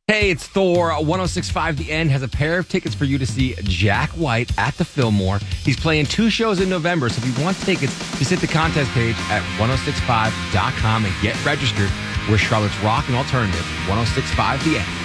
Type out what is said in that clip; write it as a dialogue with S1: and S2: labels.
S1: Hey, it's Thor. 1065 The End has a pair of tickets for you to see Jack White at the Fillmore. He's playing 2 shows in November, so if you want tickets, just hit the contest page at 1065.com and get registered. We're Charlotte's Rock and Alternative. 1065 The End.